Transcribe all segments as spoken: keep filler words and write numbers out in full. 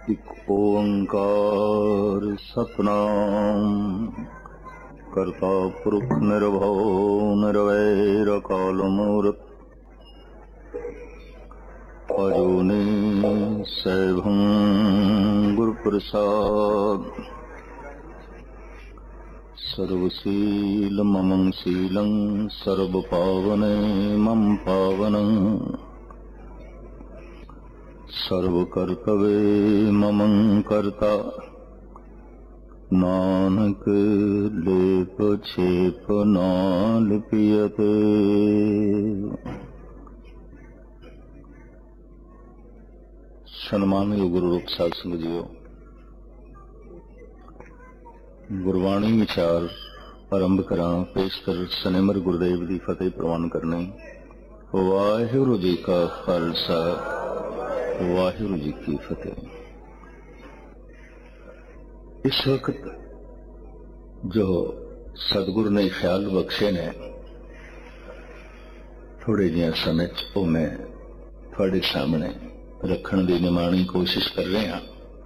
ਇੱਕ ਓੰਕਾਰ ਸਤਿਨਾਮ ਕਰਤਾ ਪੁਰਖ ਨਿਰਭਉ ਨਿਰਵੈਰ ਅਕਾਲ ਮੂਰਤ ਅਜੂਨੀ ਸੈਭੰ ਗੁਰ ਪ੍ਰਸਾਦ ਸਰਵਸੀਲ ਮਮੰ ਸੀਲੰ ਸਰਬ ਪਾਵਨੇ ਮਮ ਪਾਵਨੰ ਸਰਵ ਕਰਤਵੇ ਮਮੰ ਕਰਤਾ ਨਾਨਕ ਲੇਪ ਛੇਪ ਨਾ ਲਿਪਿਯਤੇ। ਸਨਮਾਨਯੋਗ ਗੁਰੂ ਰੂਪ ਸਾਧ ਸੰਗਤ ਜੀਓ, ਗੁਰਬਾਣੀ ਵਿਚਾਰ ਆਰੰਭ ਕਰਾਂ। ਪੇਸ਼ਕਰ ਸਨਿਮਰ ਗੁਰਦੇਵ ਦੀ ਫਤਿਹ ਪ੍ਰਵਾਨ ਕਰਨੀ। ਵਾਹਿਗੁਰੂ ਜੀ ਕਾ ਖਾਲਸਾ, ਵਾਹਿਗੁਰੂ ਜੀ ਕੀ ਫਤਿਹ। ਇਸ ਵਕਤ ਜੋ ਸਤਿਗੁਰ ਨੇ ਖਿਆਲ ਬਖਸ਼ੇ ਨੇ, ਥੋੜੇ ਜਿਹਾ ਸਮੇਂ ਚ ਉਹ ਮੈਂ ਤੁਹਾਡੇ ਸਾਹਮਣੇ ਰੱਖਣ ਦੀ ਨਿਮਾਣੀ ਕੋਸ਼ਿਸ਼ ਕਰ ਰਿਹਾ।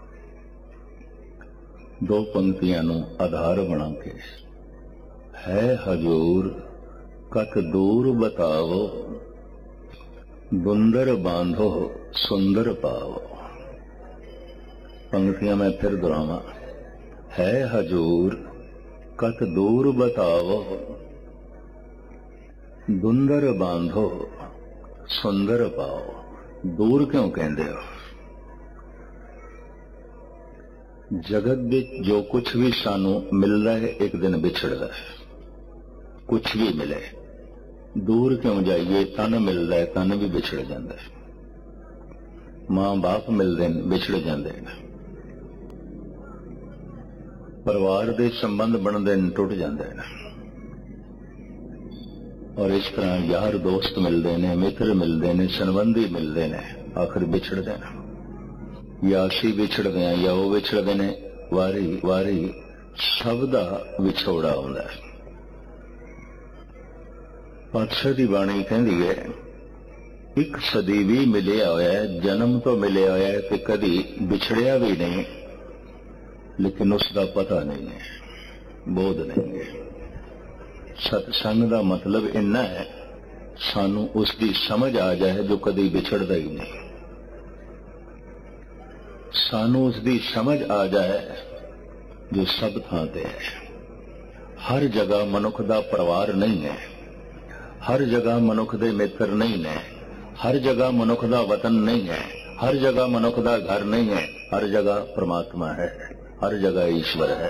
ਦੋ ਪੰਕਤੀਆਂ ਨੂੰ ਆਧਾਰ ਬਣਾ ਕੇ, ਹੈ ਹਜੂਰ ਕਤ ਦੂਰ ਬਤਾਵੋ, बुंदर बांधो सुंदर पाओ। पंक्तियां मैं फिर दोहरावां। है हजूर कत दूर बताओ, बुंदर बांधो सुंदर पाओ। दूर क्यों कहते हो? जगत विच जो कुछ भी सानू मिलता है एक दिन विछड़ता है। कुछ भी मिले दूर क्यों जाइए? तन मिलता है, तन भी विछड़ जाता है। मां बाप मिलते हैं, विछड़ जाते हैं। परिवार के संबंध बनते हैं, टुट जाते हैं। और इस तरह यार दोस्त मिलते हैं, मित्र मिलते हैं, संबंधी मिलते हैं, आखिर विछड़ते हैं। या असी विछड़ते हैं या वो विछड़ते हैं। वारी वारी सब दा विछोड़ा आता है। पातशाह की बाणी कहती है, एक सदी भी मिलिया होया है, जन्म तो मिलिया होया है कि कदी बिछड़िया भी नहीं, लेकिन उसका पता नहीं है, बोध नहीं है। सत्संग का मतलब इन्ना है, सानू उसकी समझ आ जाए जो कदी बिछड़ता ही नहीं। सानू उसकी समझ आ जाए जो सब थां ते है। हर जगह मनुख का परिवार नहीं है, हर जगह मनुख दे मित्र नहीं ने, हर जगह मनुख दा वतन नहीं है, हर जगह मनुख दा घर नहीं है। हर जगह परमात्मा है, हर जगह ईश्वर है।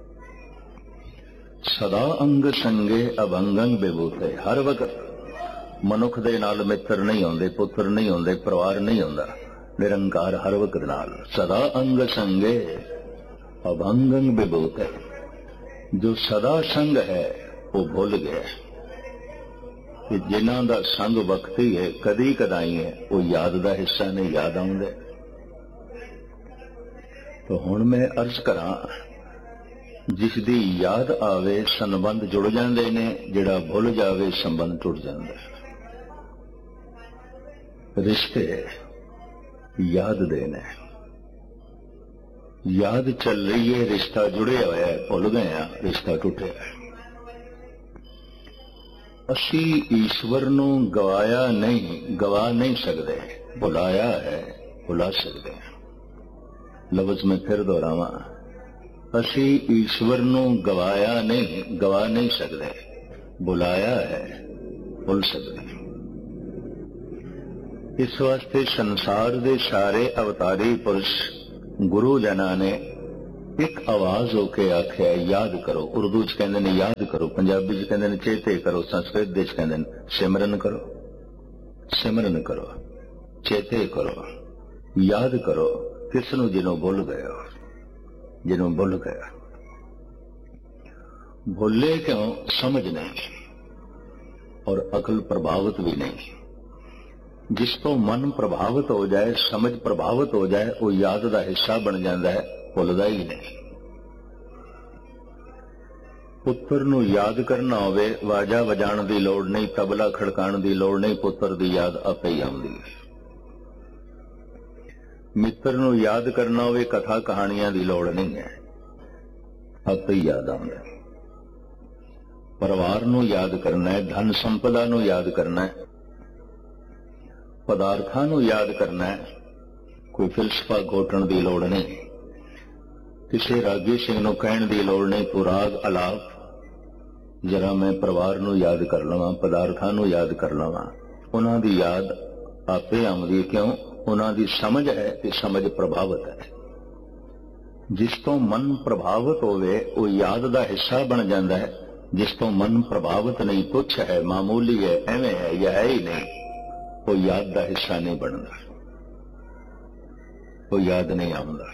सदा अंग संगे अभंगं विभूते। हर वक्त मनुख दे नाल मित्र नहीं होंदे, पुत्र नहीं होंदे, परिवार नहीं होंदा। निरंकार हर वक्त नाल। सदा अंग संगे अभंगं विभूते। जो सदा संग है वो भूल गया कि जिन्हां दा संग वक्ती है, कदी कदाई है, वो याद दा हिस्सा नहीं, याद आउंदे। तो हुण मैं अर्ज करां, जिस दी याद आवे संबंध जुड़ जांदे ने, जिहड़ा भुल जावे संबंध टुट जांदा है। रिश्ते याद दे ने, याद चल रही है, रिश्ता जुड़िया होया है, भुल गए हां, रिश्ता टुटिया है। असी ईश्वर नू गवाया नहीं, गवा नहीं सकते, भुलाया है, भुला सकते हैं। लफ्ज में फिर दोहरावां, असी ईश्वर नू गवाया नहीं, गवा नहीं सकते, भुलाया है, भुल सकते हैं। इस वास्ते संसार दे सारे अवतारी पुरुष गुरु जना ने एक आवाज होके आख्या, याद करो। उर्दू च कहते ने याद करो, पंजाबी च कहते ने चेते करो, संस्कृत दे च कहते ने सिमरन करो। सिमरन करो, चेते करो, याद करो। किसनू? जिन्हों भुल गए हो, जिन्हों भुल गया। भुले क्यों? समझ नहीं और अकल प्रभावित भी नहीं। जिस तो मन प्रभावित हो जाए, समझ प्रभावित हो जाए, वो याद का हिस्सा बन जाता है, भुलदा ही नहीं। पुत्र नू याद करना होवे, वाजा वजाण दी लोड़ नहीं, तबला खड़काण दी लोड़ नहीं, पुत्र दी याद आपे ही आउंदी है। ਮਿੱਤਰ ਨੂੰ ਯਾਦ ਕਰਨਾ ਹੋਵੇ, ਕਥਾ ਕਹਾਣੀਆਂ ਦੀ ਲੋੜ ਨਹੀਂ ਹੈ, ਆਪੇ ਹੀ ਯਾਦ ਆਉਂਦਾ। ਪਰਿਵਾਰ ਨੂੰ ਯਾਦ ਕਰਨਾ ਹੈ, ਧਨ ਸੰਪਦਾ ਨੂੰ ਯਾਦ ਕਰਨਾ ਹੈ, ਪਦਾਰਥਾਂ ਨੂੰ ਯਾਦ ਕਰਨਾ ਹੈ, ਕੋਈ ਫਿਲਸਫਾ ਘੋਟਣ ਦੀ ਲੋੜ ਨਹੀਂ, ਕਿਸੇ ਰਾਗੀ ਸਿੰਘ ਨੂੰ ਕਹਿਣ ਦੀ ਲੋੜ ਨਹੀਂ ਤੂੰ ਰਾਗ ਅਲਾਪ, ਜਰਾ ਮੈਂ ਪਰਿਵਾਰ ਨੂੰ ਯਾਦ ਕਰ ਲਵਾਂ, ਪਦਾਰਥਾਂ ਨੂੰ ਯਾਦ ਕਰ ਲਵਾਂ। ਉਹਨਾਂ ਦੀ ਯਾਦ ਆਪੇ ਆਉਂਦੀ, ਕਿਉਂ? ਉਹਨਾਂ ਦੀ ਸਮਝ ਹੈ ਤੇ ਸਮਝ ਪ੍ਰਭਾਵਿਤ ਹੈ। ਜਿਸ ਤੋਂ ਮਨ ਪ੍ਰਭਾਵਿਤ ਹੋਵੇ ਉਹ ਯਾਦ ਦਾ ਹਿੱਸਾ ਬਣ ਜਾਂਦਾ ਹੈ, ਜਿਸ ਤੋਂ ਮਨ ਪ੍ਰਭਾਵਿਤ ਨਹੀਂ, ਤੁੱਛ ਹੈ, ਮਾਮੂਲੀ ਹੈ, ਐਵੇਂ ਹੈ ਜਾਂ ਹੈ ਹੀ ਨਹੀਂ, ਉਹ ਯਾਦ ਦਾ ਹਿੱਸਾ ਨਹੀਂ ਬਣਦਾ, ਉਹ ਯਾਦ ਨਹੀਂ ਆਉਂਦਾ।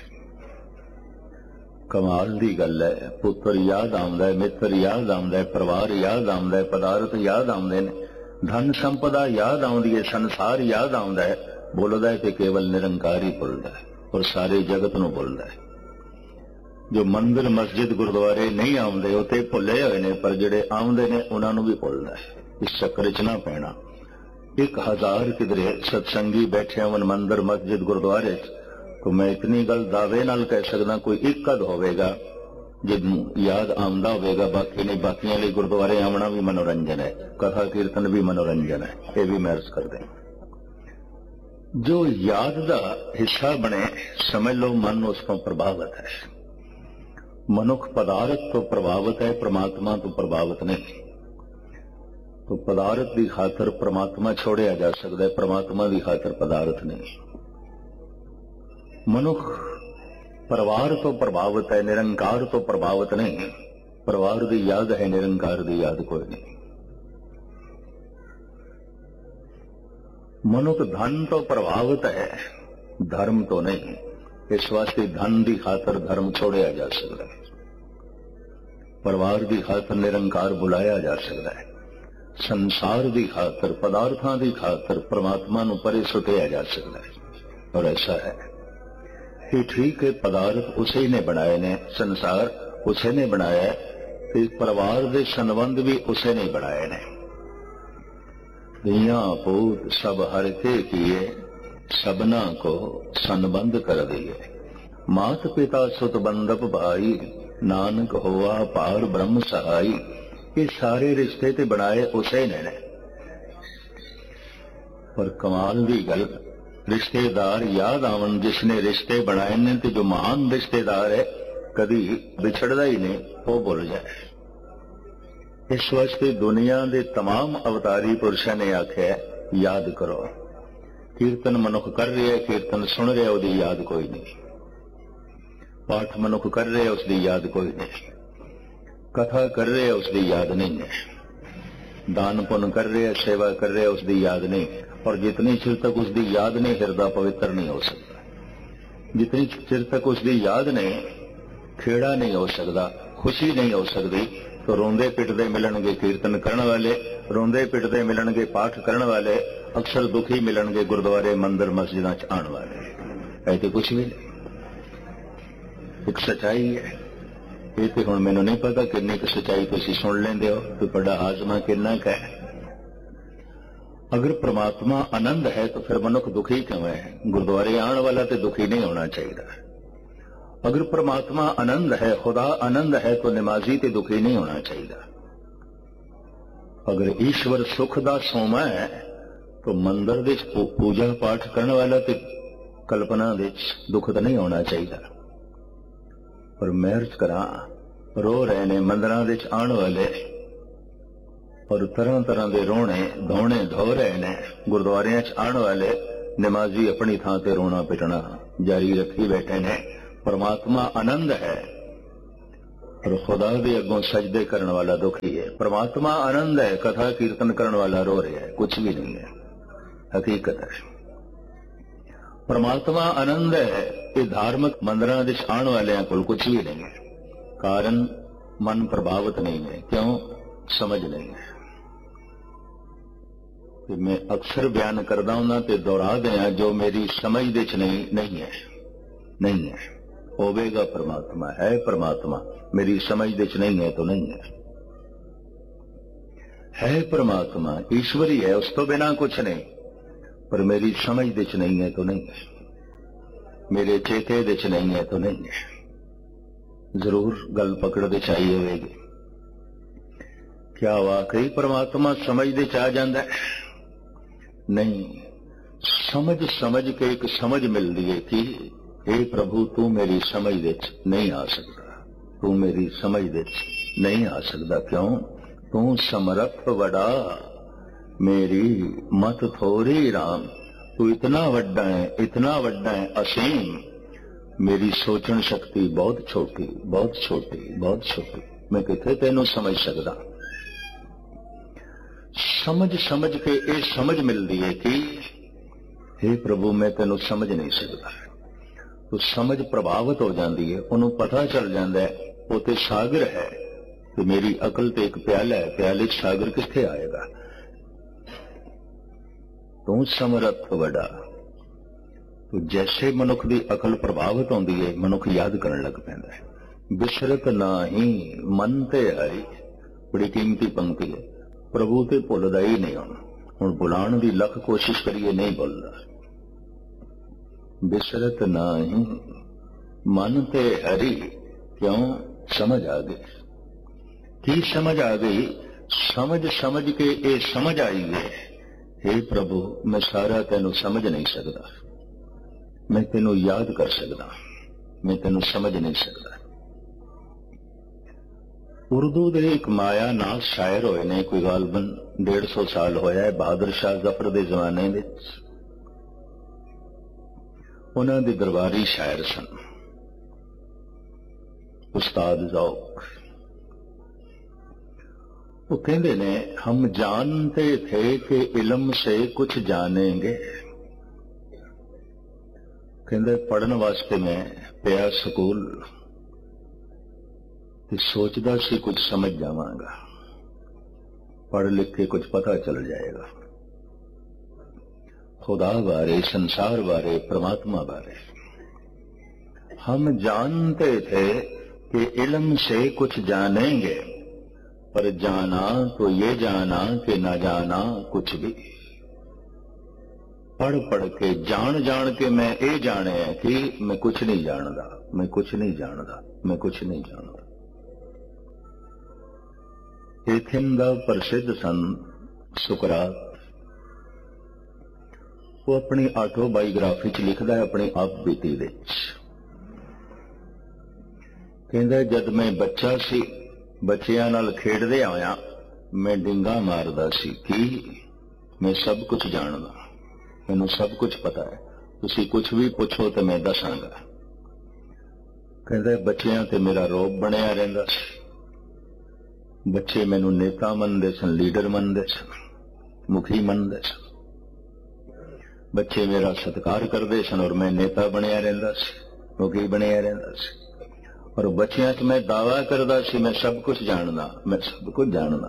ਕਮਾਲ ਦੀ ਗੱਲ ਹੈ, ਪੁੱਤਰ ਯਾਦ ਆਉਂਦਾ ਹੈ, ਮਿੱਤਰ ਯਾਦ ਆਉਂਦਾ ਹੈ, ਪਰਿਵਾਰ ਯਾਦ ਆਉਂਦਾ ਹੈ, ਪਦਾਰਥ ਯਾਦ ਆਉਂਦੇ ਨੇ, ਧਨ ਸੰਪਦਾ ਯਾਦ ਆਉਂਦੀ ਹੈ, ਸੰਸਾਰ ਯਾਦ ਆਉਂਦਾ ਹੈ। ਬੋਲਦਾ ਹੈ ਤੇ ਕੇਵਲ ਨਿਰੰਕਾਰ ਹੀ ਬੋਲਦਾ ਹੈ ਔਰ ਸਾਰੇ ਜਗਤ ਨੂੰ ਬੋਲਦਾ ਹੈ। ਜੋ ਮੰਦਿਰ ਮਸਜਿਦ ਗੁਰਦੁਆਰੇ ਨਹੀਂ ਆਉਂਦੇ ਉਹ ਤੇ ਭੁੱਲੇ ਹੋਏ ਨੇ, ਪਰ ਜਿਹੜੇ ਆਉਂਦੇ ਨੇ ਉਹਨਾਂ ਨੂੰ ਵੀ ਭੁੱਲਦਾ ਹੈ। ਇਸ ਚੱਕਰ 'ਚ ਨਾ ਪੈਣਾ। ਇੱਕ ਹਜ਼ਾਰ ਕਿਧਰੇ ਸਤਸੰਗੀ ਬੈਠੇ ਹੋਣ ਮੰਦਿਰ ਮਸਜਿਦ ਗੁਰਦੁਆਰੇ 'ਚ, तो मैं इतनी गल दावे नाल कह सकदा कोई एक कद होवेगा जिन्नू याद आंदा होवेगा, बाकी नहीं। बाकियां लई गुरुद्वारे आना भी मनोरंजन है, कथा कीर्तन भी मनोरंजन है, ये भी महर्ज कर दें। जो याद का हिस्सा बने समझ लो मन उसको प्रभावित है। मनुख पदार्थ तो प्रभावित है, परमात्मा तो प्रभावित नहीं। तो पदार्थ की खातर परमात्मा छोड़िया जा सकता है, परमात्मा की खातर पदार्थ नहीं। मनुख परिवार तो प्रभावित है, निरंकार तो प्रभावित नहीं। परिवार की याद है, निरंकार की याद कोई नहीं। मनुख धन तो प्रभावित है, धर्म तो नहीं। इस वास्ते धन की खातर धर्म छोड़िया जा सकता है, परिवार की खातर निरंकार बुलाया जा सकता है, संसार की खातर पदार्थां की खातर परमात्मा नूं परे सुटिया जा सकता है। और ऐसा है कि ठीक है, पदार्थ उसे ने बनाए ने, संसार उसे ने बनाया है, ते परिवार के संबंध भी उसे ने बनाए ने। धिया पूत सब हर के किए, सबना को संबंध कर दिए। मात पिता सुत बंदप भाई, नानक होआ पार ब्रह्म सहाई। ये सारे रिश्ते ते बनाए उसे ने, ने। पर कमाल दी गल, रिश्तेदार याद आवन जिसने रिश्ते बनाए ने, ते जो महान रिश्तेदार है कभी बिछड़दा ही नहीं, वो भुल जाए। इस वास्ते दुनिया के तमाम अवतारी पुरुषों ने आख्या याद करो। कीर्तन मनुख कर रहे है, कीर्तन सुन रहे, उसकी याद कोई नहीं। पाठ मनुख कर रहे, उसकी याद कोई नहीं। कथा कर रहे, उसकी याद नहीं है। दान पुण्य कर रहे, सेवा कर रहे, उसकी याद नहीं। और जितनी चिर तक उसकी याद नहीं, हृदय पवित्र नहीं हो सकता। जितनी चिर तक उसकी याद नहीं, खेड़ा नहीं हो सकता, खुशी नहीं हो सकती। तो रोंदे पिटदे मिलणगे कीर्तन करने वाले, रोंदे पिटदे मिलणगे पाठ करने वाले, अक्सर दुखी मिलणगे गुरुद्वारे मंदिर मस्जिदां च आने वाले। ऐसे कुछ भी नहीं, एक सच्चाई है। ये तो हुण मैनूं नहीं पता किन्नी क सच्चाई तुसीं सुन लेंदे हो, तो बड़ा हाजमा किन्ना क है। अगर परमात्मा आनंद है तो फिर मनुख दुखी क्यों है? गुरुद्वारे आने वाला तो दुखी नहीं होना चाहिए। अगर परमात्मा आनंद है, खुदा आनंद है, तो नमाजी तो दुखी नहीं होना चाहिए। अगर ईश्वर सुख दा सोमा है तो मंदिर दे पूजा पाठ करने वाला तो कल्पना दे दुख तो नहीं होना चाहिए। पर महर्ज करा रो रहे ने मंदिरां दे आने वाले, और तरह तरह के रोने धोने धो रहे ने। गुरुद्वारियां च आने वाले नमाजी अपनी थां ते रोना पिटना जारी रखी बैठे ने। परमात्मा आनंद है और खुदा दे अगों सजदे करने वाला दुखी है। परमात्मा आनंद है, कथा कीर्तन करने वाला रो रहा है, कुछ भी नहीं है, हकीकत है। परमात्मा आनंद है, ये धार्मिक मंदिरां दे आने वाले को कुछ भी नहीं है। कारण मन प्रभावित नहीं है। क्यों? समझ नहीं है। मैं अक्सर बयान करता हूं तो दोहरा दिया, जो मेरी समझ दे च नहीं नहीं है, नहीं है। होवेगा परमात्मा, है परमात्मा, मेरी समझ दे च नहीं है तो नहीं है। है परमात्मा, ईश्वरी है, उस तो बिना कुछ नहीं, पर मेरी समझ दे च नहीं है तो नहीं है। मेरे चेते दे च नहीं है तो नहीं है। जरूर गल पकड़ दे च आई होगी। क्या वाकई परमात्मा समझ दे च आ जांदा है? नहीं, समझ समझ के एक समझ मिलती है कि हे प्रभु तू मेरी समझ दे च नहीं आ सकता, तू मेरी समझ दे च नहीं आ सकता। क्यों? तू समर्थ बड़ा, मेरी मत थोड़ी राम। तू इतना वड्डा है, इतना वड्डा है, असीम। मेरी सोचन शक्ति बहुत छोटी, बहुत छोटी, बहुत छोटी। मैं किथे तेनों समझ सकता। समझ समझ के ये समझ मिलती है कि हे प्रभु मैं तेनों समझ नहीं सकता। तो समझ प्रभावित हो जाती है, उन्होंने पता चल जाता है वो तो सागर है, तो मेरी अकल तो एक प्याला है, प्याले सागर किथे आएगा। तू समर्थ बड़ा। तो जैसे मनुख की अकल प्रभावित होती है, मनुख याद करने लग पैंदा है। बिसरत नाही मन ते हरि, बड़ी कीमती पंक्ति है। प्रभु ते भुलदा ही नहीं। हुण हुण बुलाण दी लख कोशिश करिए, नहीं भुलदा। बिसरत नाही मन ते हरि। क्यों? समझ आ गई। की समझ आ गई? समझ समझ के ये समझ आई है, हे प्रभु मैं सारा तेनों समझ नहीं सकता, मैं तेनों याद कर सकता, मैं तेनों समझ नहीं सकता। उर्दू दे एक माया नाल शायर होए ने, कोई गालबन डेढ़ सौ साल होया है, बहादुर शाह जफर दे जमाने विच। उन्हां दे दरबारी शायर सन, उस्ताद ज़ौक। वो कहते ने, हम जानते थे कि इल्म से कुछ जानेंगे। कहते पढ़ने वास्ते मैं पिया स्कूल ते सोचदा सी कुछ समझ जावांगा, पढ़ लिख के कुछ पता चल जाएगा खुदा बारे, संसार बारे, परमात्मा बारे। हम जानते थे कि इल्म से कुछ जानेंगे, पर जाना तो ये जाना कि ना जाना कुछ भी। पढ़ पढ़ के जान जान के मैं ये जाने है कि मैं कुछ नहीं जानता, मैं कुछ नहीं जानता, मैं कुछ नहीं जानता। एथेन दा प्रसिद्ध संत सुकरात, वो अपनी ऑटोबायोग्राफी च लिखदा है, अपनी आप बीती विच। कहंदा जद मैं बच्चा सी, बच्चियां नाल खेडदे आया, मैं डिंगा मारदा सी कि मैं सब कुछ जानदा, मैनू सब कुछ पता है, तुसी कुछ भी पूछो तो मैं दसांगा। कहंदा बच्चियां ते मेरा रोब बनिया रहिंदा सी। बच्चे मैनू नेता मनदे सन, लीडर मनदे सन, मुखी मनदे सन। बच्चे मेरा सत्कार करदे सन और मैं नेता बनिया रहिंदा सी, मुखी बनिया रहिंदा सी। और बच्चियां च मैं दावा करदा सी मैं सब कुछ जानदा, मैं सब कुछ जानदा।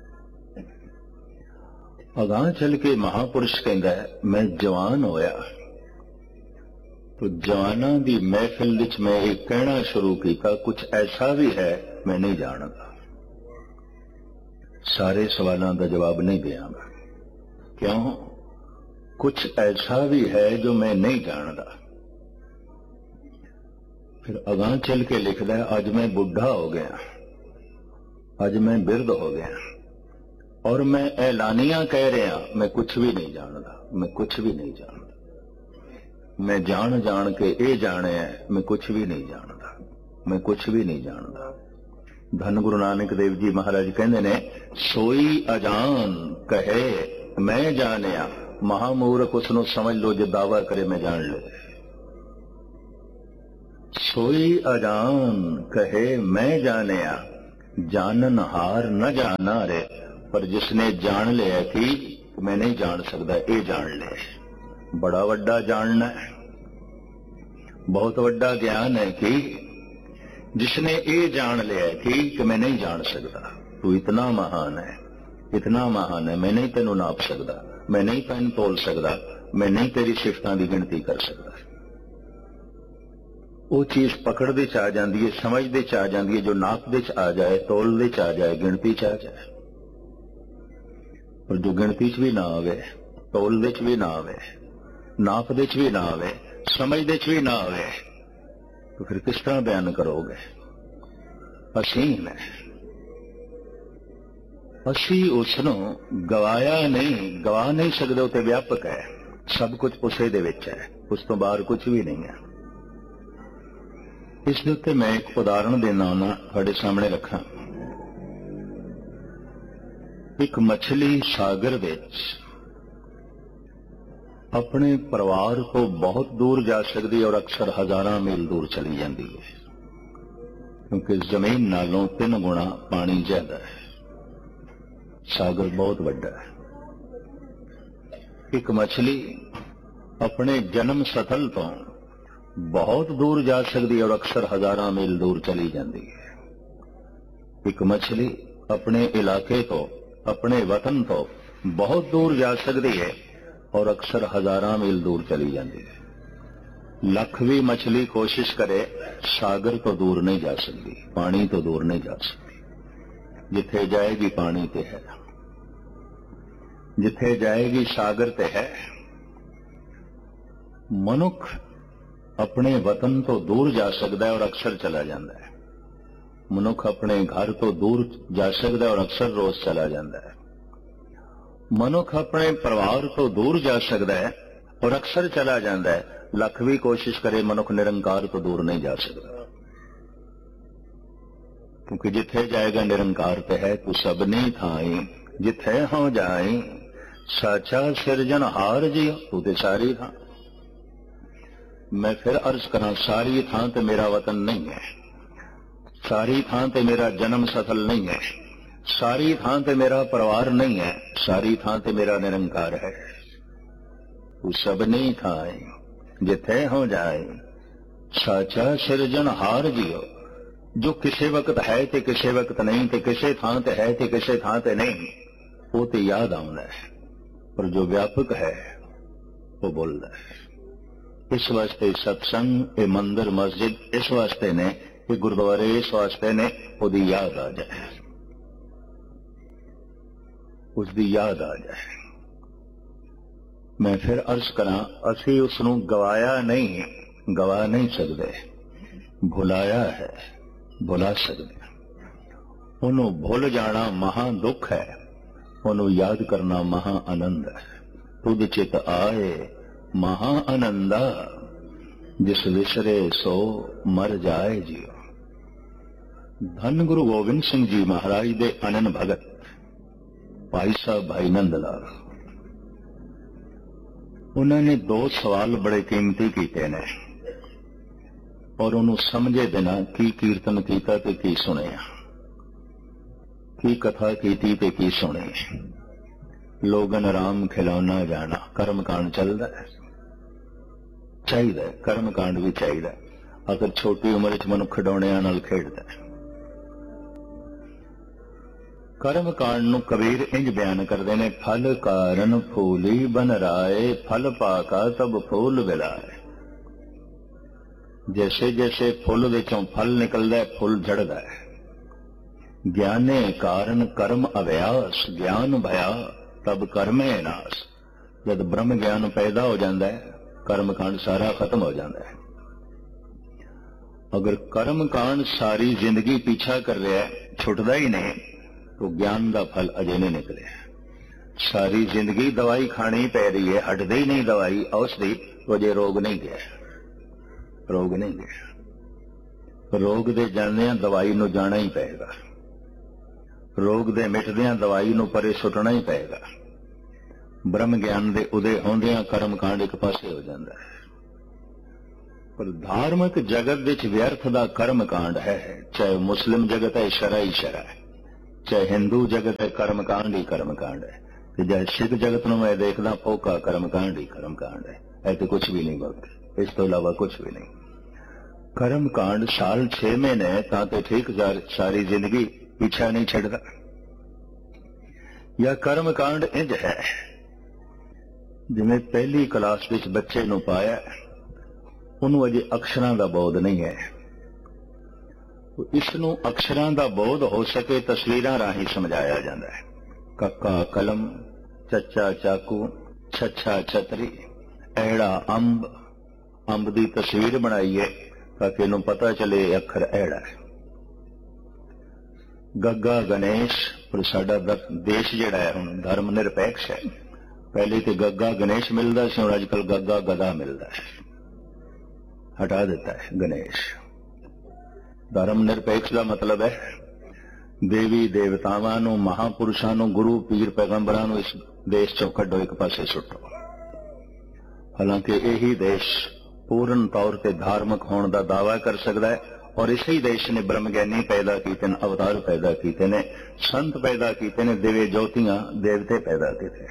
अगां चल के महापुरुष कहंदा है मैं जवान होया, तो जवानां दी महफिल विच मैं एक कहना शुरू किया, कुछ ऐसा भी है मैं नहीं जानदा। सारे सवालों का जवाब नहीं देंगा। क्यों? कुछ ऐसा भी है जो मैं नहीं जानता। फिर अगां चल के लिखदा है अज मैं बुढ़ा हो गया, अज मैं बिरध हो गया और मैं ऐलानिया कह रहा मैं कुछ भी नहीं जानता, मैं कुछ भी नहीं जानता। मैं जान जान के ये जाने है मैं कुछ भी नहीं जानता, मैं कुछ भी नहीं जानता। धन गुरु नानक देव जी महाराज कहते ने सोई अजान कहे मैं जानिया, महामूर्ख उसनों समझ लो जो दावा करे मैं जान ले। सोई अजान कहे मैं जानिया, जानन हार न जाना रे। पर जिसने जान लिया कि मैं नहीं जान सकता, ये जान ले। बड़ा वड्डा जानना है, बहुत वड्डा ज्ञान है कि जिसने ये जान लिया कि, कि मैं नहीं जान सकता, तू इतना महान है, इतना महान है, मैं नहीं तेनू नाप सकता, मैं नहीं तेन तोल सकता, मैं नहीं तेरी सिफतां दी गिनती कर सकता। वो चीज पकड़ दे च आ जाती है, समझ दे च आ जाती है, जो नाप दे च आ जाए, तोल दे च आ जाए, गिनती च आ जाए। और जो गिनती च भी ना आवे, तोल दे च भी ना आवे, नाप दे च भी ना आवे, समझदे च भी ना आवे तो फिर किस तरह बयान करोगे? असीम है, असी उसनों गवाया नहीं, गवा नहीं सकते। उते व्यापक है, सब कुछ उसे दे विच है, उस तो बाहर कुछ भी नहीं है। इस दे उत्ते मैं एक उदाहरण देना ना तुहाडे सामने रखा। एक मछली सागर विच अपने परिवार को बहुत दूर जा सकती है और अक्सर हजारां मील दूर चली जाती है, क्योंकि जमीन नालों तीन गुणा पानी ज्यादा है। सागर बहुत बड़ा है। एक मछली अपने जन्म स्थल तो बहुत दूर जा सकती है और अक्सर हजारां मील दूर चली जाती है। एक मछली अपने इलाके तो, अपने वतन तो बहुत दूर जा सकती है और अक्सर हजारां मील दूर चली जाती है। लख भी मछली कोशिश करे, सागर तो दूर नहीं जा सकती, पानी तो दूर नहीं जा सकती। जिथे जाएगी पानी ते है, जिथे जाएगी सागर ते है। मनुख अपने वतन तो दूर जा सकता है और अक्सर चला जाता है। मनुख अपने घर तो दूर जा सकता है और अक्सर रोज चला जाता है। मनुख अपने परिवार तो दूर जा सकता है और अक्सर चला जाता है। लख भी कोशिश करे, मनुख निरंकार तो दूर नहीं जा सकता, क्योंकि जिथे जाएगा निरंकार ते है। तू सबनी थाई जिथे हो जाई, साचा सिरजनहार जी तू ते सारी थां। मैं फिर अर्ज करा, सारी थां ते मेरा वतन नहीं है, सारी थां ते मेरा जन्म स्थल नहीं है, सारी थां ते मेरा परिवार नहीं है, सारी थां ते मेरा निरंकार है। तू सबनी थाई जिथे हो जाए, साचा सिरजनहार जियो। जो किसी वक्त है ते किसी वक्त नहीं, ते किसी थां ते है ते किसी थां ते नहीं, वो ते याद आउंदा है। पर जो व्यापक है वो बोलता है। इस वास्ते सत्संग, ये मंदिर मस्जिद इस वास्ते ने, ये गुरुद्वारे इस वास्ते ने, उसकी याद आ जाए, उसकी याद आ जाए। मैं फिर अर्ज करा, असी उसनों गवाया नहीं, गवा नहीं सकते, भुलाया है, भुला सकते। उन्हों भुल जाना महा दुख है, उन्हों याद करना महा आनंद है। तुद चित आए महा आनंदा, जिस विसरे सो मर जाए जियो। धन गुरु गोबिंद सिंह जी महाराज दे अनन भगत भाई साहब भाई नंद लाल, उन्होंने दो सवाल बड़े कीमती किए ने और उन्होंने समझे बिना की कीर्तन किया ते की सुनिया, की कथा की ते की सुनी। लोगन राम खिलौना जाना, कर्म कांड चलता है, चाहिए कर्म कांड भी चाहिए। अगर छोटी उम्र च मनुख खिडौणियां नाल खेडदा है। कर्म कांड नूं कबीर इंज बयान करते हैं, फल कारण फूली बन राए, फल पाका तब फूल बिलाए। जैसे जैसे फुल विचों फल निकलता है, फुल झड़ता है। ज्ञाने कारण कर्म अभ्यास, ज्ञान भया तब कर्मे नाश। जब ब्रह्म ज्ञान पैदा हो जाता है, कर्म कांड सारा खत्म हो जाता है। अगर कर्म कांड सारी जिंदगी पीछा कर रहा है, छुटता ही नहीं, तो ज्ञान का फल अजे नहीं निकले। सारी जिंदगी दवाई खानी पै रही है, हटती ही नहीं दवाई औषधि, तो अजे रोग नहीं गया, रोग नहीं गया। रोग दे जाने दवाई नूं जाना ही पेगा, रोग दे मिटदियां दवाई नूं परे सुटना ही पेगा। ब्रह्म ज्ञान दे उदय होंदियां कर्म कांड एक पासे हो जाता है। पर धार्मिक जगत विच व्यर्थ दा कर्म कांड है, चाहे मुस्लिम जगत है शरा ही शरा है, चाहे हिंदू जगत है कर्म कांड ही कर्म कांड है, चाहे सिख जगत नूं मैं देखदा फोका कर्म कांड ही कर्म कांड है। ऐसे कुछ भी नहीं बोलते, इस तो इलावा कुछ भी नहीं। कर्म कांड साल छे महीने तां ठीक, सारी जिंदगी पीछा नहीं छड़ता। या कर्म कांड इंज है जिवें पहली क्लास विच बच्चे नूं पाया, उन्होंने अजे अक्षरां दा बोध नहीं है। इसनूं अक्षरां दा बोध हो सके तस्वीरां राही समझाया जाता है। कक्का कलम, चचा चाकू, छछा छतरी, ऐड़ा अंब, अंब की तस्वीर बनाई है ताकि इनू पता चले अखर ऐड़ा है। गग्गा गणेश, पर साडा देश जिहड़ा है हुण धर्म निरपेक्ष है। पहले तो गग्गा गणेश मिलता सी, हुण अजकल गग्गा गधा मिलता है, हटा दिता है गणेश। धर्म निरपेक्ष का मतलब है देवी देवतावां नूं, महापुरुषां नूं, गुरु पीर पैगंबरां नूं इस देश चों कड्डो, एक पासे सुट्टो। हालांकि यही देश पूर्ण तौर पर धार्मिक होने का दावा कर सकता है, और इसी देश ने ब्रह्मज्ञानी पैदा किए, अवतार पैदा किए ने, संत पैदा किए ने, दिव्य ज्योतियां देवते पैदा किए।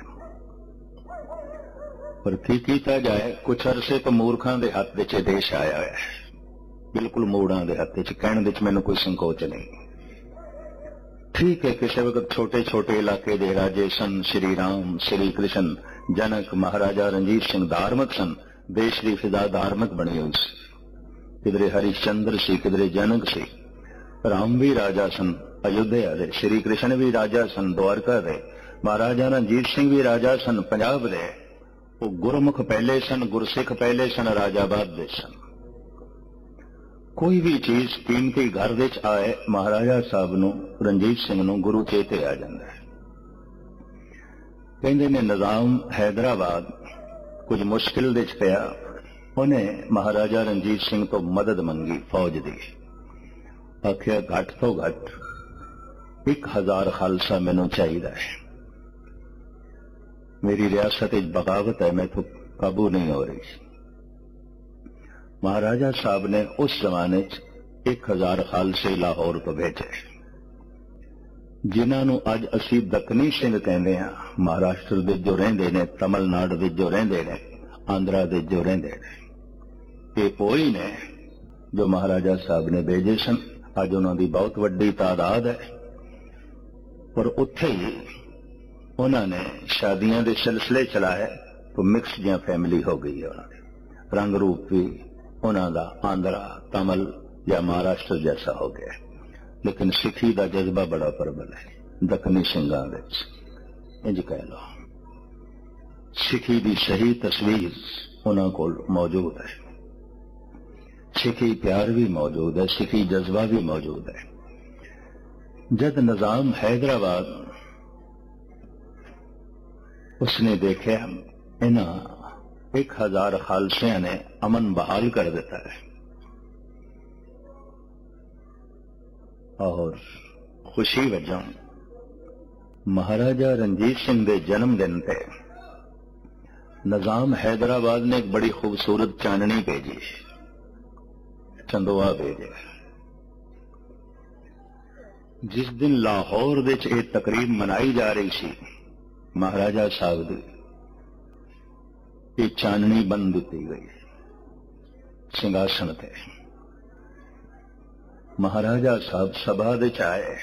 पर की कीता जाए, कुछ अरसे तो मूर्खां दे हत्थ विच देश आया है, बिल्कुल मूड़ां दे हत्थ विच। कहण विच मैनूं कोई संकोच नहीं। ठीक है, किसी वक्त छोटे छोटे इलाके दे राजे सन, श्री राम, श्री कृष्ण, जनक, महाराजा रणजीत सिंह धार्मिक सन, देश की फिजा धार्मिक बनी हुई सी। किधरे हरिश्चंद्र सी, किधरे जनक सी। राम भी राजा सन अयोध्या दे, श्री कृष्ण भी राजा सन द्वारका दे, महाराजा रणजीत सिंह भी राजा सन पंजाब दे। वो गुरमुख पहले सन, गुरसिख पहले सन, राजाबाद दे सन। कोई भी चीज कीमती घर विच आए, महाराजा साहब नूं, रणजीत सिंह नूं गुरु चेते आ जाता है। कहंदे ने निजाम हैदराबाद कुछ मुश्किल विच पिया, उन्हें महाराजा रणजीत सिंह तो मदद मंगी फौज की। आखिया घट तो घट एक हजार खालसा मैनू चाहिए है, मेरी रियासत बगावत है, मैं तो काबू नहीं हो रही। महाराजा साहब ने उस जमाने एक हजार खालसे लाहौर तो भेजे, जिन्होंने अज असी दक्कनी सिंह कहते हैं। महाराष्ट्र दे जो रहिंदे ने, तमिलनाडु दे जो रहिंदे ने, आंध्रा दे जो रहिंदे ने, ये वही ने जो महाराजा साहब ने भेजे सन। अज उन्होंने बहुत वड्डी तादाद है, पर उत्थे ही उन्होंने शादियां दे सिलसिले चलाए तो मिक्स जिहां फैमिली हो गई है। उन्होंने रंग रूप भी उन्होंने आंध्रा, तमिल या महाराष्ट्र जैसा हो गया, लेकिन सिखी का जज्बा बड़ा प्रबल है दक्कनी सिंघां विच। इंज कह लो, सिखी की सही तस्वीर उन्हां कोल मौजूद है, सिखी प्यार भी मौजूद है, सिखी जज्बा भी मौजूद है। जब निजाम हैदराबाद उसने देखा इन्हां एक हजार खालसिया ने अमन बहाल कर देता है, और खुशी वजह महाराजा रणजीत सिंह के जन्मदिन पे निजाम हैदराबाद ने एक बड़ी खूबसूरत चांदनी भेजी, चंदोआ भेजे। जिस दिन लाहौर विच एक तकरीब मनाई जा रही सी, महाराजा साहब की ये चांदनी बन दी गई सिंहासन ते। महाराजा साहब सभा विच आए,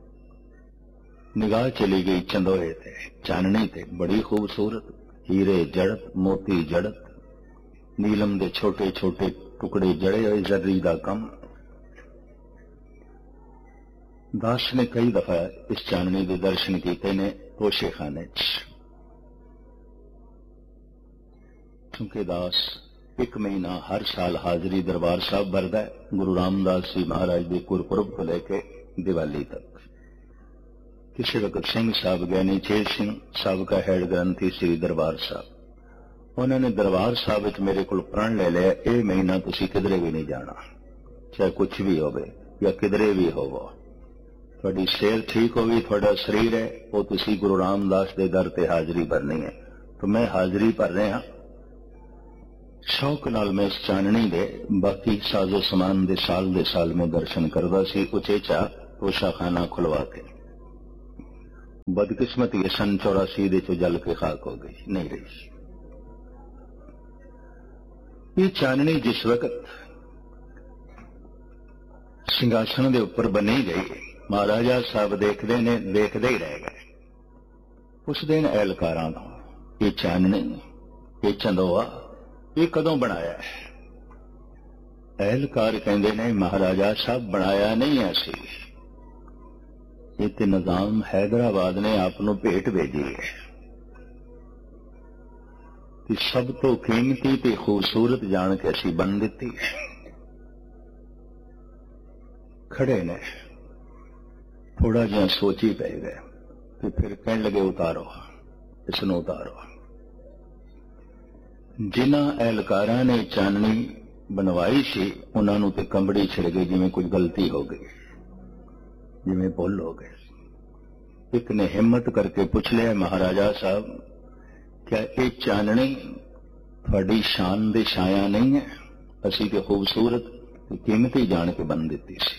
निगाह चली गई चंदोए ते, चांदनी ते, बड़ी खूबसूरत, हीरे जड़त, मोती जड़त, नीलम दे छोटे छोटे टुकड़े जड़े हुए, जर्री दा कम। दास ने कई दफा इस चांदनी के दर्शन किए ने तोशे खाने च, क्योंकि दास एक महीना हर साल हाजरी दरबार साहब भरदा है, गुरु रामदास जी महाराज के गुरपुरब को लेके दिवाली तक। किसी वक्त सिंह साहब ज्ञानी चेत सिंह साहब का हेड ग्रंथी श्री दरबार साहब, उन्होंने दरबार साहब विच मेरे को प्रण ले लिया, यह महीना तुसी किधरे भी नहीं जाना, चाहे कुछ भी होवे या किधरे भी होवो, थोड़ी सेहत ठीक होगी, थोड़ा शरीर है वो तुसी गुरु रामदास के दर ते हाजरी भरनी है। तो मैं हाजरी भर रहा, शौक नाल मैं इस चाननी दे बाकी साजो समान दे साल दे साल में दर्शन करदा सी, उचेचा तोशा खाना खुलवा के। बदकिस्मती सन चौरासी दे चो जल के खाक हो गई, नहीं रही। ये चाननी जिस वक्त सिंहासन दे ऊपर बनी गई, महाराजा साहब देखते ने देखते ही रह गए। उस दिन एहलकारां ये चाननी, ये चंदोआ, ये कदों बनाया है? एहलकार कहते ने महाराजा साहब बनाया नहीं ऐसी, ये ते निजाम हैदराबाद ने आप भेंट भेजी है। कि सब तो कीमती ते खूबसूरत जान के असी बन दिती। खड़े ने थोड़ा जिहा सोची पै गए कि फिर कह लगे उतारो इसनों उतारो। जिन्हां एहलकारां ने चाननी बनवाई सी उन्हां नूं ते कंबड़ी छिड़ गई, जिवें कोई गलती हो गई, जिवें भुल हो गई। एक ने हिम्मत करके पूछ लिया, महाराजा साहब क्या ये चाननी थोड़ी शान दे छाया नहीं है? असी तो खूबसूरत कीमती जान के बन दी सी।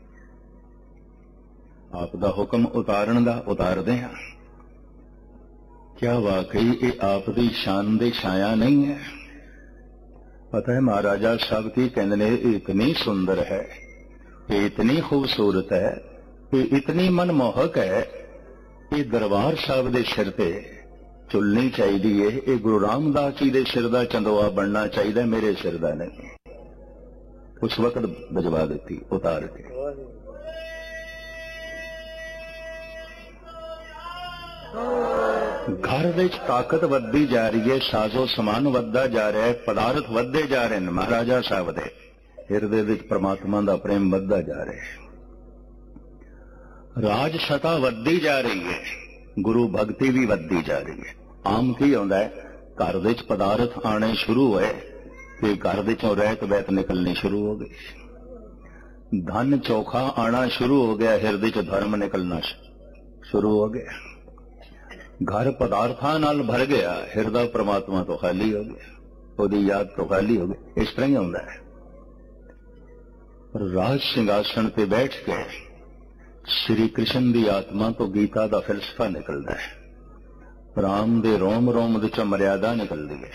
आप दा हुक्म उतारन दा उतारदे हां। क्या वाकई ये आप दी शान दे छाया नहीं है? पता है महाराजा साहब की कहने ने, इतनी सुंदर है, ये इतनी खूबसूरत है, ये इतनी मनमोहक है, ये दरबार साहब दे सिर ते चुलनी चाहिए, ये गुरु रामदास जी दे सिर दा चंदोआ बनना चाहिए, मेरे सिर दा नहीं। उस वक्त भिजवा दी उतार के। घर विच ताकत वधदी जा रही है, साजो समान वधदा जा रहा है, पदार्थ वधदे जा रहे हैं। महाराजा साहब दे हिरदे विच परमात्मा दा प्रेम वधदा जा रहा है, राज सता वधदी जा रही है, गुरु भगती भी वधदी जा रही है। आम की होंदा है, घर विच पदार्थ आने शुरू होए ते घर विचों रहत वैत निकलनी शुरू हो गई। धन चोखा आना शुरू हो गया, हिरदे च धर्म निकलना शुरू हो गया। घर पदार्थां नाल भर गया, हिरदा परमात्मा तो खाली हो गया, ओदी याद तो खाली हो गई। इस तरह ही होंदा है। पर राज सिंहासन पे बैठ के श्री कृष्ण दी आत्मा तो गीता दा फिलसफा निकलदा है, राम दे रोम रोम विचों मर्यादा निकलदी है,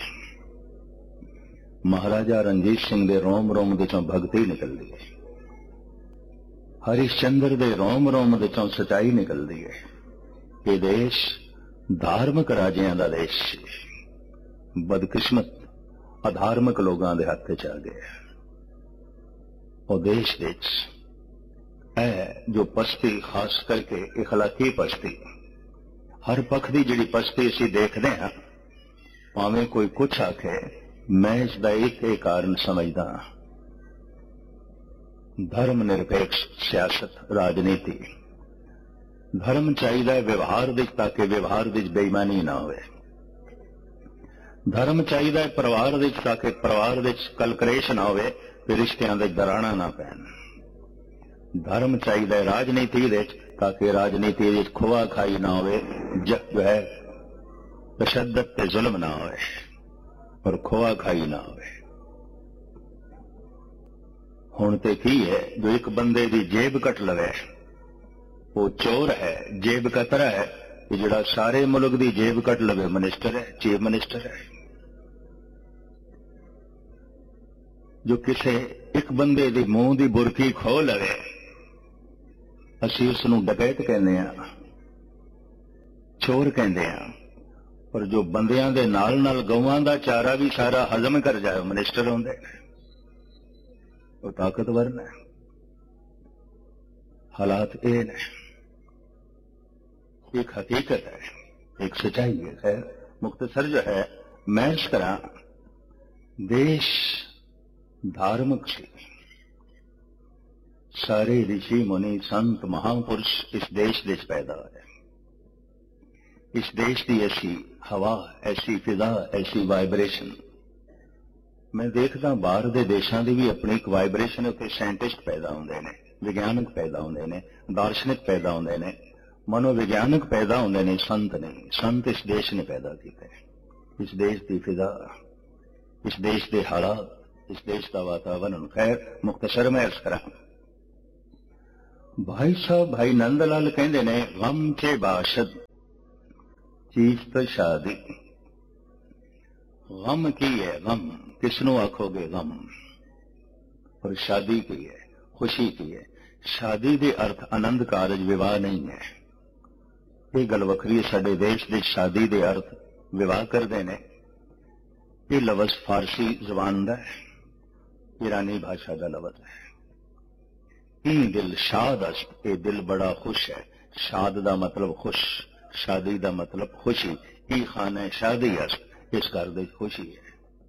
महाराजा रणजीत सिंह दे रोम रोम विचों भगती निकलदी है, हरिश्चंद्र दे रोम रोम विचों सच्चाई निकलदी है। ये देश धार्मिक राजियां दा देश सी, बदकिस्मत अधार्मिक लोगों के हथ च आ गया। और देश विच है जो पस्ती, खास करके इखलाकी पस्ती, हर पक्ष की जिहड़ी पस्ती असीं देखदे हां, भावें कोई कुछ आखे, मैं इसदा एक ही कारण समझदा हां, धर्म निरपेक्ष सियासत राजनीति। धर्म चाहिए व्यवहार विच, ताकि व्यवहार विच बेईमानी ना होवे। धर्म चाहिए परिवार विच, ताकि परिवार विच कलकलेश ना होवे, ते रिश्तियां दे दराणा ना पैण। धर्म चाहिए राजनीति विच, ताकि राजनीति विच खोआ खाई ना होवे, जो है तशद्दद ते जुल्म ना होवे और खोआ खाई ना होवे। हुण ते की है, जो एक बंदे दी जेब कट लवे वो चोर है, जेब कतरा है। कि जिहड़ा सारे मुल्क दी जेब कट लवे मिनिस्टर है, चीफ मिनिस्टर है। जो किसी एक बंदे दी मुंह दी बुरकी खो लवे, असीं उस नूं डकैत कहने आ, चोर कहने आ। पर जो बंदियां दे नाल नाल गौवां दा चारा भी सारा हजम कर जाए, मिनिस्टर होंदे, वो ताकतवर ने। हालात ये ने, एक हकीकत है, एक सच्चाई है। खैर मुख्तसर जो है मैं इस तरह, देश धार्मिक से सारे ऋषि मुनि संत महापुरुष इस देश देश पैदा हुए। इस देश की ऐसी हवा, ऐसी फिजा, ऐसी वाइब्रेशन मैं देखदा, बाहर दे देशों की भी अपनी एक वाइब्रेशन, उत्ते साइंटिस्ट पैदा होंदे ने, विज्ञानक पैदा होंदे ने, दार्शनिक पैदा होंदे ने, मनोविज्ञानक पैदा होंदे ने, संत नहीं। संत इस देश ने पैदा किए। इस देश की फिजा, इस देश के हालात, इस देश का वातावरण। खैर मुख्तसर में अर्ज करा, भाई साहब भाई नंदलाल कहते ने, गम चे बाशद चीज तो शादी। गम की है? गम किसनों आखोगे गम? और शादी की है, खुशी की है। शादी के अर्थ आनंद कारज विवाह नहीं है। ये गल वखरी, साडे देश के शादी के अर्थ विवाह करते हैं। ये लफ्ज फारसी जबान का है, ईरानी भाषा का लफ्ज है। ई दिल शाद अस्त, ये दिल बड़ा खुश है। शाद का मतलब खुश, शादी का मतलब खुशी। ई खाने शादी अस्त, इस घर दे खुशी है।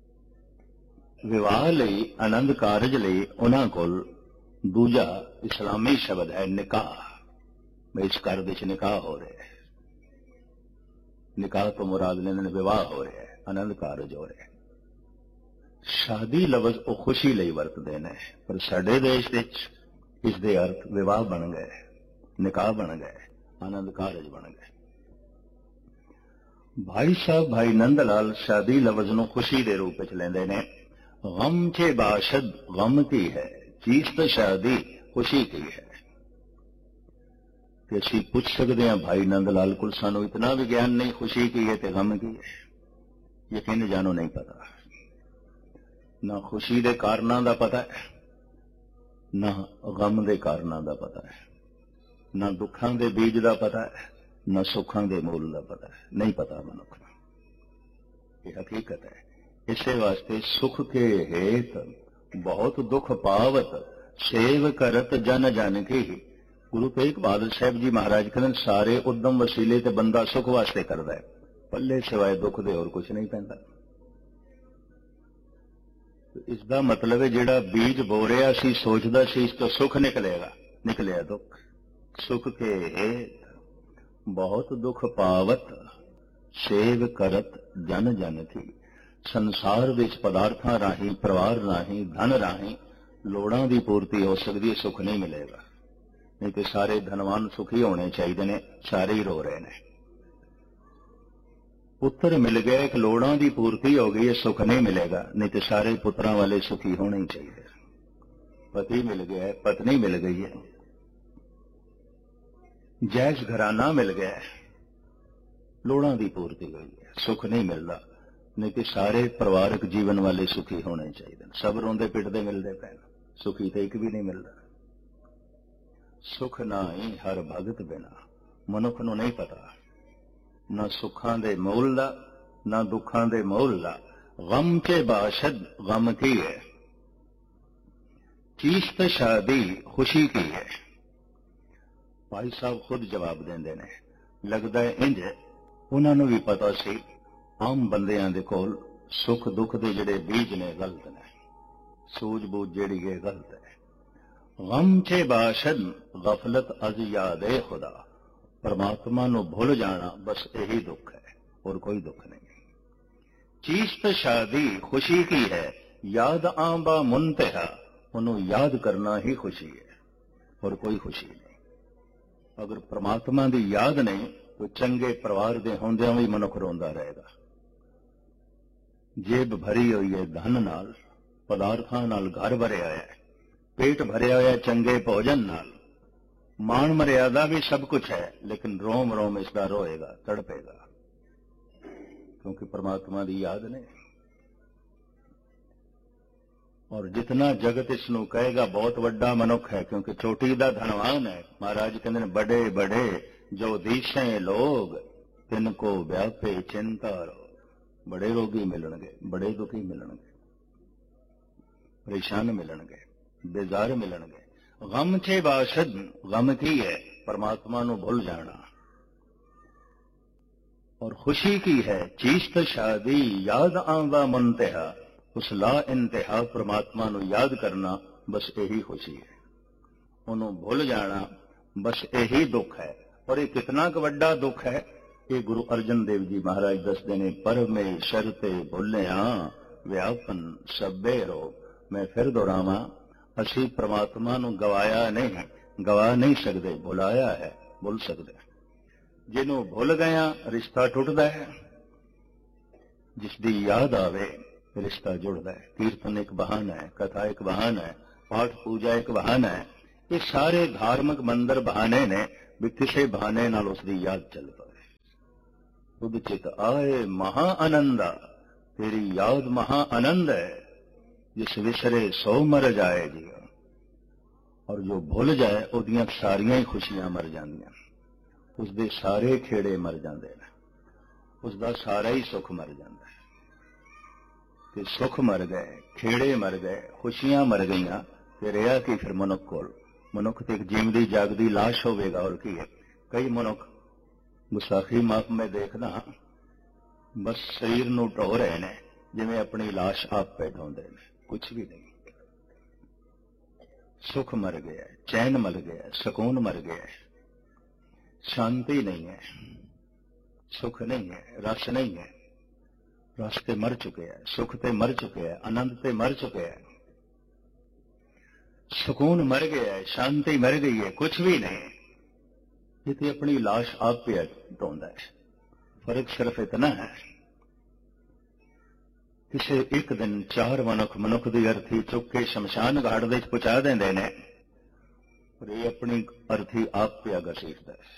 विवाह लई आनंद कारज लई उन्हां कोल दूजा इस्लामी शब्द है निकाह। इस घर दे निकाह हो रहा है। निकाह तो मुराद लेने विवाह हो रहा है, आनंद कारज हो रहा है। शादी लफ्ज वो खुशी लई वरतदे ने, पर साडे देश विच इस दे अर्थ विवाह बन गए, निकाह बन गए, आनंद कारज बन गए। भाई साहब भाई नंद लाल शादी लफ्ज नूं खुशी दे रूप विच लैंदे ने। गम चे बाशद गम की है, चीज तो शादी खुशी की है। कि असीं पुछ सकते हैं भाई नंद लाल को, सानू इतना भी ज्ञान नहीं खुशी की है ते गम की है। यकीन जानो नहीं पता, ना खुशी दे कारणां दा पता है, ना गम दे कारणां दा पता है, ना दुखां दे बीज दा पता है, ना सुखां दे मूल दा पता है। नहीं पता मनुख नूं, ये हकीकत है। इसे वास्ते सुख के हेत बहुत दुख पावत, सेव करत जन जन की। गुरु तेग बहादुर साहब जी महाराज कहते सारे उद्यम वसीले ते बंदा सुख वास्ते करता है, पल्ले सिवाय दुख दे और कुछ नहीं पैंदा। इसका मतलब है जिहड़ा बीज बो रिहा सी, सोचदा सी इस तो सुख निकलेगा, निकलिया दुख। सुख के हेत बहुत दुख पावत, सेव करत जन जन की। संसार विच पदार्थां राही, परिवार राही, धन राही लोड़ां दी पूर्ति हो सकती है, सुख नहीं मिलेगा। नहीं तो सारे धनवान सुखी होने चाहिए ने, सारे ही रो रहे हैं। पुत्र मिल गया, एक लोड़ां दी पूर्ति हो गई है, सुख नहीं मिलेगा। नहीं तो सारे पुत्रां वाले सुखी होने ही चाहिए। पति मिल गया है, पत्नी मिल गई है, जैज घराना मिल गया है, लोड़ां दी पूर्ति हुई है, सुख नहीं मिलता। नहीं तो सारे परिवारक जीवन वाले सुखी होने चाहिए। सब रोंदे पिटदे मिलते पे, सुखी तो एक भी नहीं मिलता। सुख ना ही हर भगत बिना। मनुख नूं नहीं पता ना सुखां दे मोल दा, ना दुखां दे मोल दा। गम के बाशद गम की है, चीज तो शादी खुशी की है। भाई साहब खुद जवाब देंदे ने। लगदा है इंज उन्हां भी पता सी आम बंदियां दे कोल सुख दुख दे जिहड़े बीज ने गलत ने, सूझबूझ जिहड़ी है गलत है। गम चे बाशद गफलत अज यादे खुदा। परमात्मा नूं भुल जाना बस यही दुख है, और कोई दुख नहीं। चीज तो शादी खुशी की है, याद आंबा मुंतहा। उन्हों याद करना ही खुशी है, और कोई खुशी नहीं। अगर परमात्मा की याद नहीं तो चंगे परिवार के होंदियां भी मनुख रोंदा रहेगा। जेब भरी हुई है धन नाल, पदार्थां नाल घर भरिया है, पेट भरिया होया चंगे भोजन नाल, मान मर्यादा भी सब कुछ है, लेकिन रोम रोम इसका रोएगा, तड़पेगा, क्योंकि परमात्मा की याद नहीं। और जितना जगत इसनूं कहेगा बहुत वड्डा मनुख है, क्योंकि चोटी दा धनवान है। महाराज कहते हैं बड़े बड़े जो दीशे लोग, तिनको व्यापे चिंता रो। बड़े रोगी मिलणगे, बड़े दुखी मिलणगे, परेशान मिलणगे, बेजार मिलणगे। गम चे बाशद गम की है, परमात्मा नूं भुल जाना। और खुशी की है चीज तो शादी, याद आंदा मुंतहा। उस ला इंतहा परमात्मा नूं याद करना बस यही खुशी है। उन्होंने भुल जाना बस यही दुख है। और ये कितना क वड्डा दुख है, ये गुरु अर्जन देव जी महाराज दसदे ने। परमेश्वर ते भुलिया व्यापन सभे रो। मैं फिर दोहरावां, असी परमात्मा नूं गवाया नहीं, गवा नहीं सकते, भुलाया है, भुल सकते। जिन्हों भुल गया रिश्ता टुटदा है, जिसकी याद आवे रिश्ता जुड़ता है। कीर्तन एक बहाना है, कथा एक बहाना है, पाठ पूजा एक बहाना है। ये सारे धार्मिक मंदिर बहाने ने भी किसी बहाने नाल उसकी याद चल पाए। बुद्ध चित आए महा आनंदा, तेरी याद महा आनंद है। जिस विसरे सौ मर जाए जी, और जो भुल जाए उहदियां सारियां ही खुशियां मर जांदियां, उसदे सारे खेड़े मर जांदे ने, उसदा सारा ही सुख मर जांदा है। कि सुख मर गए, खेड़े मर गए, खुशियां मर गईयां, ते रहा कि फिर मनुख कोल? मनुख तो एक जीवदी जागदी लाश होवेगा, और की है। कई मनुख गुस्साखी माफ में देखना बस शरीर नूं ढो रहे ने जिवें अपनी लाश आप पे ढोंदे ने, कुछ भी नहीं। सुख मर गया है, चैन मर गया है, सुकून मर गया है, शांति नहीं है, सुख नहीं है, रस नहीं है। रस ते मर चुके हैं, सुख ते मर चुके हैं, आनंद ते मर चुके हैं, सुकून मर गया है, शांति मर गई है, कुछ भी नहीं। ये तो अपनी लाश आप पे ढोंदा है। फर्क सिर्फ इतना है, किसी एक दिन चार मनुख मनुख की अर्थी चुक के शमशान घाट दे पहुंचा देंदे ने, पर ये अपनी अर्थी आप पे घसीटदा है।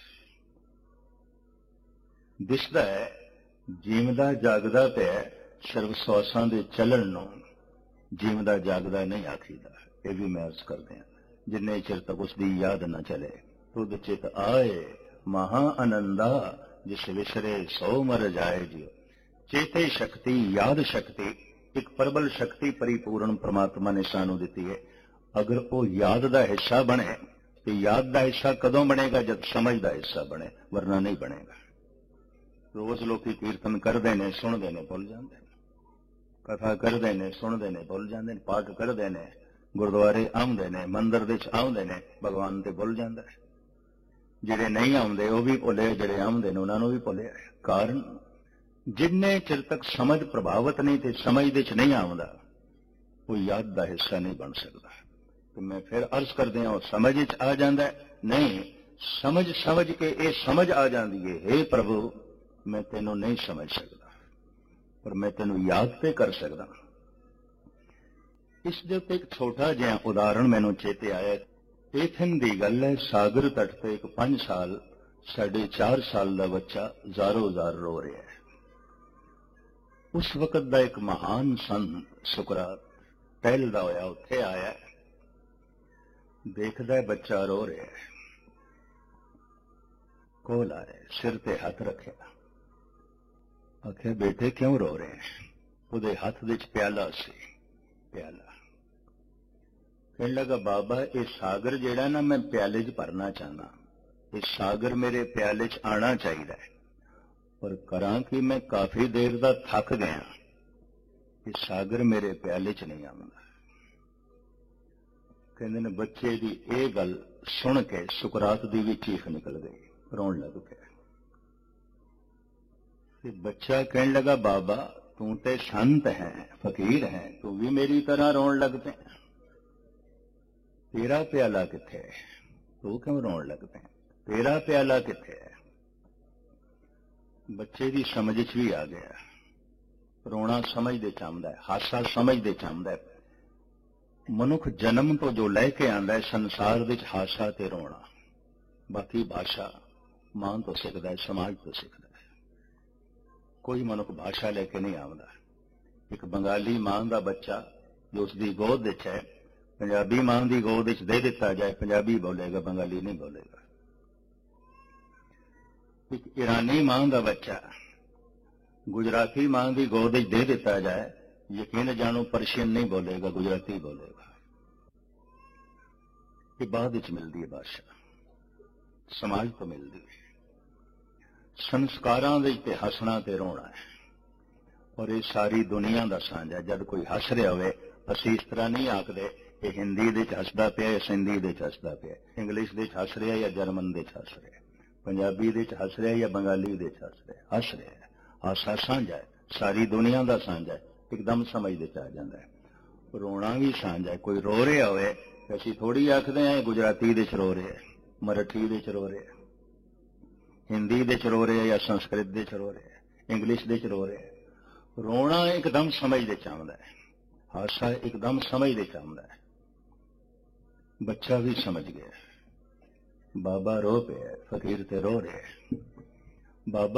दिसदा है जीवदा जागदा पे सिर्फ श्वासां दे चलन नूं जीवदा जागदा नहीं आखीदा। ये भी मैं अर्ज करदे हां, जिन्ने चिर तक उसकी याद न चले तुद चित आए महा आनंदा, जिस विसरे सो मर जाए जियो। चेते शक्ति, याद शक्ति, एक प्रबल शक्ति परिपूर्ण परमात्मा ने सानू दिती है। अगर वो याद का हिस्सा बने तो याद का हिस्सा कदों बनेगा? जब समझ का हिस्सा बने, वरना नहीं बनेगा। रोज लोग कीर्तन करते हैं, सुनते हैं, भुल जाते हैं, कथा करते हैं, सुनते हैं, भुल जाते हैं, पाठ करते हैं, गुरुद्वारे आउंदे ने, मंदिर दे आउंदे ने, भगवान ते भुल जाता है। जिहड़े नहीं आउंदे वो भी भुले, जिहड़े आउंदे ने उन्होंने भी भुलिया। कारण जिन्ने चिर तक समझ प्रभावित नहीं थे, समझ दे च नहीं आउंदा, वो याद का हिस्सा नहीं बन सकता। तो मैं फिर अर्ज करदे हां, समझ च आ जांदा है? नहीं, समझ समझ के ये समझ आ जाती है, हे प्रभु मैं तेनों नहीं समझ सकता, पर मैं तेनों याद ते कर सकदा। इस दे उत्ते एक छोटा जिहा उदाहरण मैनूं चेते आया। इथन दी गल है, सागर तट ते एक पांच साल साढ़े चार साल का बच्चा जारो जार रो रहा है। उस वक्त का एक महान संत सुकरात टहलदा होया उत्थे आया, देखदा है बच्चा रो रहा है, कोल आया, सिर ते हाथ रखे, आखे बेटे क्यों रो रहे हैं? उहदे हाथ विच प्याला सी, प्याला। कहने लगा बाबा ये सागर जेड़ा ना मैं प्याले च भरना चाहना, ये सागर मेरे प्याले च आना चाहिए, पर करा कि मैं काफी देर दा थक गया, ये सागर मेरे प्याले च नहीं आउंदा। कहंदे ने बच्चे दी ये गल सुन के सुकरात दी भी चीख निकल गई, रोन लग गया। बच्चा कहने लगा बाबा तू ते संत है, फकीर है, तू भी मेरी तरह रोन लग पे, तेरा प्याला किथे है? तू क्यों रोन लग पे? तेरा प्याला किथे है? बच्चे की समझ च भी आ गया, रोना समझदे चाहता है, हासा समझदे चाहता है। मनुख जन्म तो जो लैके आंदा है संसार विच हासा ते रोना, बाकी भाषा मां तो सीखता है, समाज तो सीखता है। कोई मनुख भाषा लेके नहीं आंदा। एक बंगाली मां का बच्चा जो उसकी गोद विच है, पंजाबी मां की गोद विच दे दिता जाए, पंजाबी बोलेगा, बंगाली नहीं बोलेगा। एक ईरानी मां का बच्चा गुजराती मां की गोद विच दे दिता जाए, यकीन जानो पर्शियन नहीं बोलेगा, गुजराती बोलेगा। ये बाद विच मिलती है भाषा, समाज तो मिलती है। संस्कारां विच ते हसना ते रोना है, और ये सारी दुनिया का सांझा। जब कोई हस रहा होवे, असीं इस तरह नहीं आखदे कि हिंदी दे हसदा पिया या सिंधी दे हसदा पिया, इंग्लिश दे हस रहा या जर्मन दे हस रहा, पंजाबी दे हस रहा या बंगाली दे हस रहा, हस रहा है। हासा सांझा है, सारी दुनिया का सांझा है, एकदम समझ दे आ जाता है। रोना भी सांझा है। कोई रो रहा होवे असीं थोड़ी आखदे हैं गुजराती दे रो रहे, मराठी दे रो रहे, हिंदी दे रो रहे या संस्कृत दे रो रहे, इंग्लिश दे रो रहे। रोना एकदम समझ दे चाहता है, हासा एकदम समझ दे चाहता है। बच्चा भी समझ गया, बाबा रो पे फकीर ते रो रहे, बाबा